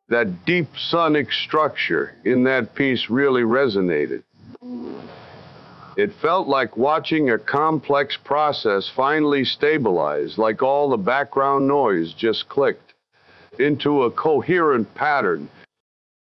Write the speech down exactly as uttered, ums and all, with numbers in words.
That deep sonic structure in that piece really resonated. It felt like watching a complex process finally stabilize, like all the background noise just clicked into a coherent pattern